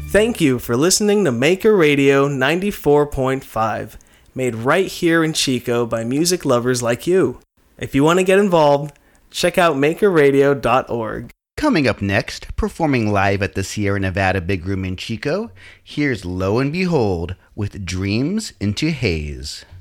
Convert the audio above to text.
Thank you for listening to Maker Radio 94.5, made right here in Chico by music lovers like you. If you want to get involved, check out makerradio.org. Coming up next, performing live at the Sierra Nevada Big Room in Chico, here's Lo and Behold with Dreams into Haze.